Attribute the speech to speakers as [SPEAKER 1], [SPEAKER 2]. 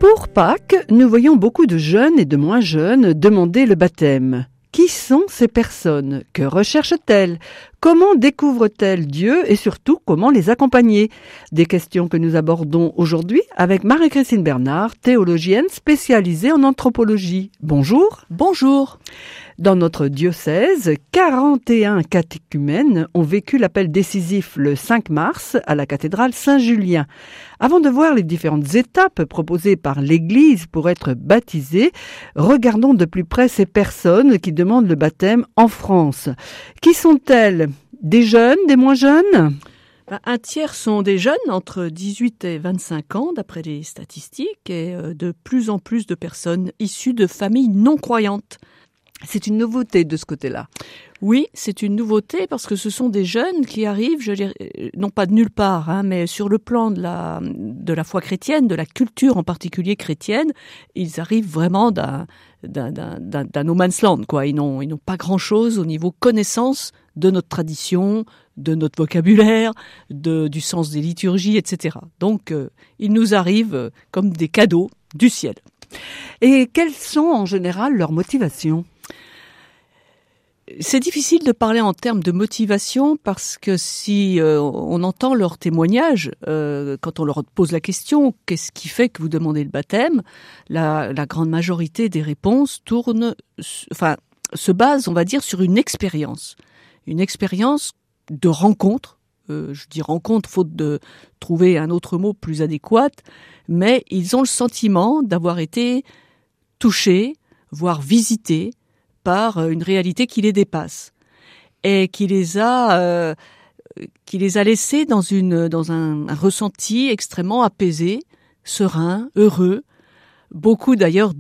[SPEAKER 1] Pour Pâques, nous voyons beaucoup de jeunes et de moins jeunes demander le baptême. Qui sont ces personnes? Que recherchent-elles? Comment découvrent-elles Dieu et surtout comment les accompagner? Des questions que nous abordons aujourd'hui avec Marie-Christine Bernard, théologienne spécialisée en anthropologie. Bonjour.
[SPEAKER 2] Bonjour.
[SPEAKER 1] Dans notre diocèse, 41 catéchumènes ont vécu l'appel décisif le 5 mars à la cathédrale Saint-Julien. Avant de voir les différentes étapes proposées par l'Église pour être baptisés, regardons de plus près ces personnes qui demandent le baptême en France. Qui sont-elles? Des jeunes, des moins jeunes?
[SPEAKER 2] Un tiers sont des jeunes entre 18 et 25 ans, d'après les statistiques, et de plus en plus de personnes issues de familles non croyantes.
[SPEAKER 1] C'est une nouveauté de ce côté-là.
[SPEAKER 2] Oui, c'est une nouveauté parce que ce sont des jeunes qui arrivent, non pas de nulle part, mais sur le plan de la foi chrétienne, de la culture en particulier chrétienne, ils arrivent vraiment d'un no man's land, quoi. Ils n'ont pas grand-chose au niveau connaissance de notre tradition, de notre vocabulaire, du sens des liturgies, etc. Donc, ils nous arrivent comme des cadeaux du ciel.
[SPEAKER 1] Et quelles sont en général leurs motivations ?
[SPEAKER 2] C'est difficile de parler en termes de motivation parce que si on entend leurs témoignages, quand on leur pose la question « Qu'est-ce qui fait que vous demandez le baptême ?», la grande majorité des réponses se base, on va dire, sur une expérience de rencontre. Je dis rencontre faute de trouver un autre mot plus adéquat, mais ils ont le sentiment d'avoir été touchés, voire visités par une réalité qui les dépasse et qui les a laissés dans un ressenti extrêmement apaisé, serein, heureux. Beaucoup d'ailleurs